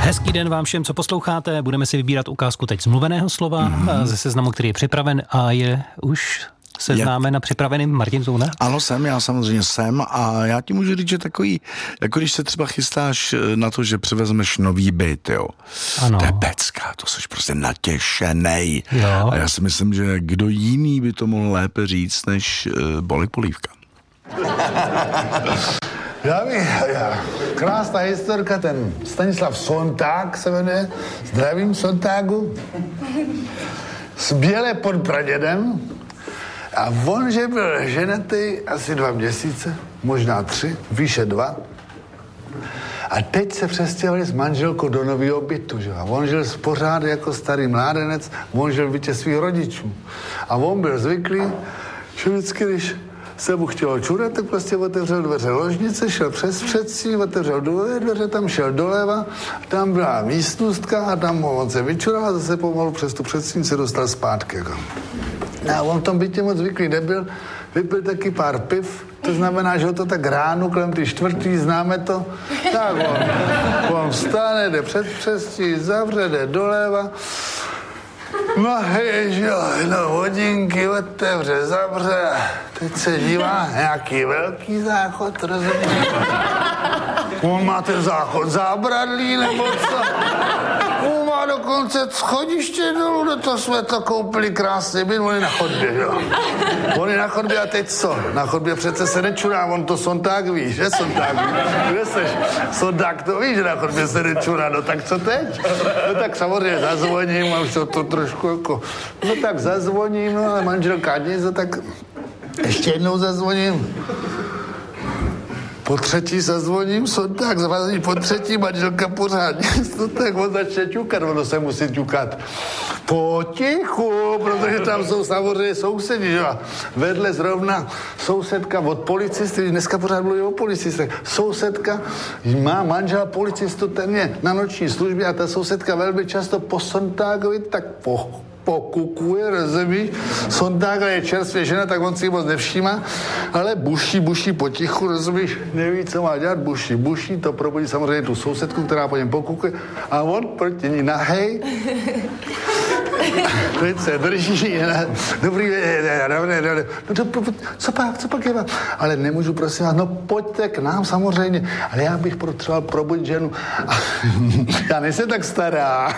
Hezký den vám všem, co posloucháte. Budeme si vybírat ukázku teď z mluveného slova ze seznamu, který je připraven a je už seznámen a připravený Martin Zouna. Ano, já samozřejmě jsem a já ti můžu říct, že takový, jako když se třeba chystáš na to, že přivezmeš nový byt, jo. Ano. To je pecka, to jsi prostě natěšenej. Jo. A já si myslím, že kdo jiný by to mohl lépe říct, než Bolik Polívka. Krásná historka, ten Stanislav Sonták se jmenuje, zdravím Sontágu, z Bělé pod Pradědem a on, že byl ženatý asi 2 měsíce, možná 3, výše 2 a teď se přestěhovali s manželkou do nového bytu, že? A on žil pořád jako starý mládenec, on žil v bytě svých rodičů a on byl zvyklý, že vždycky, když se mu chtělo čurat, tak prostě otevřel dveře ložnice, šel přes předsí, otevřel dveře, tam šel doleva, tam byla místnostka a tam on se vyčural a zase pomalu přes tu předsí se dostal zpátky. Jako. A on v tom bytě moc zvyklý nebyl, vypil taky pár piv, to znamená, že ho to tak ráno, kolem ty 4. známe to, tak on vstane, jde před předsí, zavře, jde doleva, no hej, jo, no hodinky otevře, zavře, teď se dívá, nějaký velký záchod, rozumíš? On má ten záchod zábradlí, nebo co? On má dokonce schodiště dolů, do toho jsme to koupili krásně, byt, on je na chodbě, jo. On je na chodbě a teď co? Na chodbě přece se nečurá, on to Sonták ví, že Sonták ví? Kde seš? Sonták to ví, že na chodbě se nečurá, no tak co teď? No tak samozřejmě zazvoním a už to trošku jako, no tak zazvoním, no ale manželka nic, tak ještě jednou zazvoním. Po 3. zazvoním, Sonták zvazní po 3. manželka pořád nic, no tak on začne ťukat, ono se musí ťukat potichu, protože tam jsou samozřejmě sousedi, že? Vedle zrovna sousedka od policisty, dneska pořád mluví o policistech, sousedka má manžela policistu, ten je na noční službě a ta sousedka velmi často po Sontákovi tak pokukuje, rozumíš? Sontága je čerstvě žena, tak on si moc nevšímá, ale buší potichu, rozumíš? Neví, co má dělat, buší, to probudí samozřejmě tu sousedku, která po něm pokukuje a on proti ní nahej. Teď se drží, dobrý, co pak je vám? Ale nemůžu, prosím vás, no pojďte k nám samozřejmě, ale já bych potřeboval probudit ženu. Já nejsem tak stará.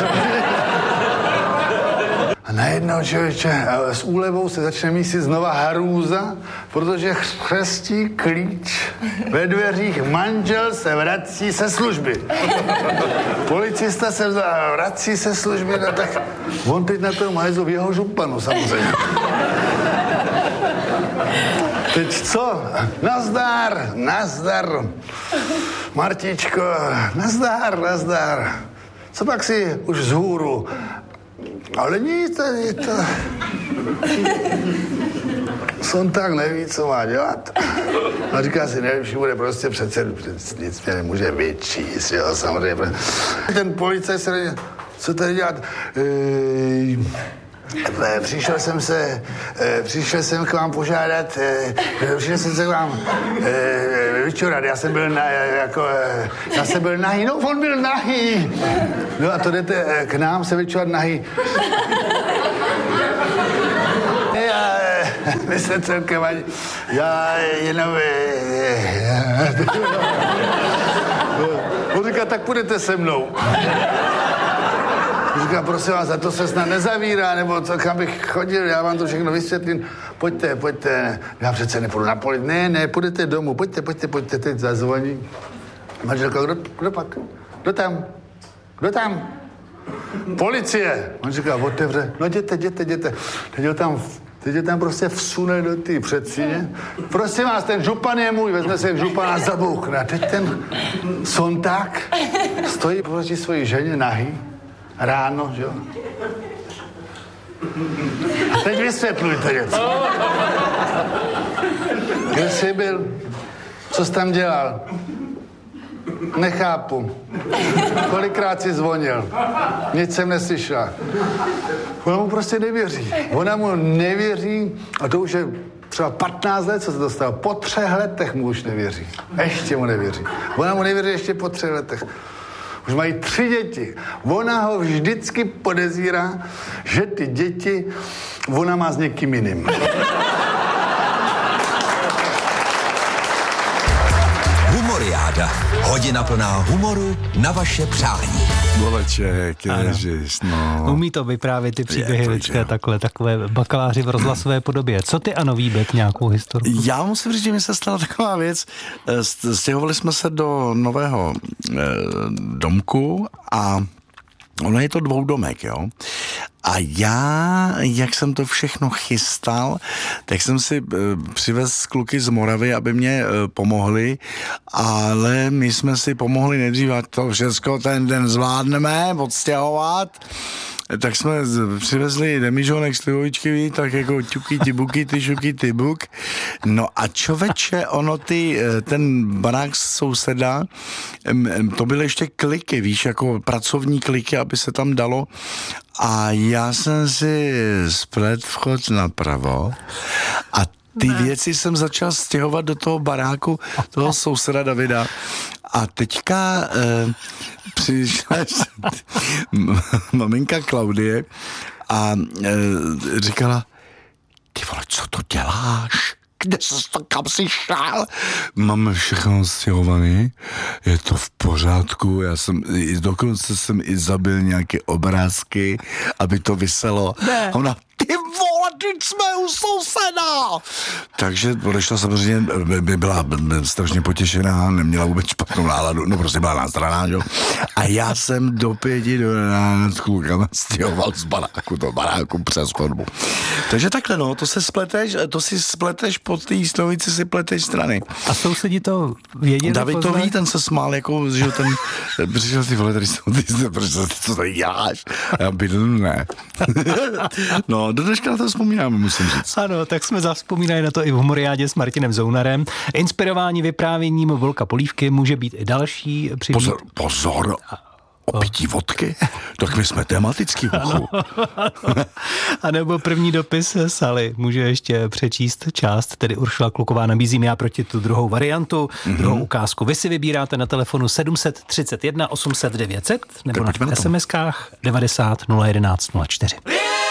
A najednou, člověče, s úlevou se začne mísit znova hrůza, protože chřestí klíč ve dveřích, manžel se vrací se služby. Policista se vrací se služby, no tak on teď na tom hajzl v jeho županu, samozřejmě. Teď co? Nazdar. Martičko, nazdar. Co pak si už vzhůru? Ale nic, je to... Sonták neví, co má dělat. A říká si, nejlepší bude prostě přece nic mě nemůže vyčíst, jo, samozřejmě. Ten policajt se co tady dělat? Přišel jsem k vám požádat, přišel jsem se k vám vyčurat, já jsem byl nahý, no on byl nahý. No a to jdete k nám se vyčurat nahý. My jsme celkem ani, já jenom... On říká, tak půjdete se mnou. Říká, prosím vás, za to se snad nezavírá, nebo co, kam bych chodil, já vám to všechno vysvětlím. Pojďte, já přece nepůjdu na poli. Ne, půjdete domů, pojďte, teď zazvoní. Manželka, kdo pak? Kdo tam? Policie. On říká, otevře, no jděte. Teď ho tam prostě vsune do té předsíně. Prosím vás, ten župan je můj, vezme se župana za bouchne. A teď ten Sonták stojí proti svojí ženě nahý. Ráno, že jo? A teď vysvětlujte něco. Kde jsi byl? Co jsi tam dělal? Nechápu. Kolikrát jsi zvonil? Nic jsem neslyšela. Ona mu prostě nevěří. Ona mu nevěří a to už je třeba 15 let, co se dostal. Po 3 letech mu už nevěří. Ještě mu nevěří. Ona mu nevěří ještě po 3 letech. už mají 3 děti. Ona ho vždycky podezírá, že ty děti ona má s někým jiným. Humoriáda. Hodina plná humoru na vaše přání. Boleček, ježiš, no. Umí to vyprávět ty příběhy lidské takové bakaláři v rozhlasové podobě. Co ty, Ano, Výbek, nějakou historii? Já musím říct, že mi se stala taková věc. Stěhovali jsme se do nového domku a ono je to dvoudomek, jo. A já, jak jsem to všechno chystal, tak jsem si přivez kluky z Moravy, aby mě pomohli, ale my jsme si pomohli nejdřív, ať to všechno ten den zvládneme odstěhovat. Tak jsme přivezli demižonek slivovičky, tak jako ťuky, ty buky, ty šuky, ty buk. No a čověče, ono ten barák souseda, to byly ještě kliky, víš, jako pracovní kliky, aby se tam dalo. A já jsem si splet vchod napravo a ty věci jsem začal stěhovat do toho baráku toho souseda Davida. A teďka přišla maminka Klaudie a říkala, ty vole, co to děláš? Kde jsi to, kam jsi šel? Máme všechno stěhovaný, je to v pořádku, dokonce jsem i zabil nějaké obrázky, aby to viselo. Ne. Ona, ty vole, teď jsme u souseda! Takže odešla samozřejmě, byla strašně potěšená, neměla vůbec špatnou náladu, no prostě byla nástraná, jo. A já jsem do 5 do rána s klukama stěhoval z baráku přes chodbu. Takže takhle, no, to si spleteš po té slovici, si pleteš strany. A sousedi to věděli? David to ví, ten se smál, jako, že ten přišel, ty vole, tady jsou ty, co tady děláš? A já bydl, ne. No, do dneška na to vzpomínáme, musím říct. Ano, tak jsme zavzpomínali na to i v Humoriádě s Martinem Zounarem. Inspirování vyprávěním Volka Polívky může být i další příběh. Pozor. O pití vodky? Tak my jsme tematický, huchu. A nebo první dopis Sally může ještě přečíst část, tedy Uršula Kluková nabízím já proti tu druhou variantu, druhou ukázku. Vy si vybíráte na telefonu 731 800 900 nebo na SMS-kách 90 011 04.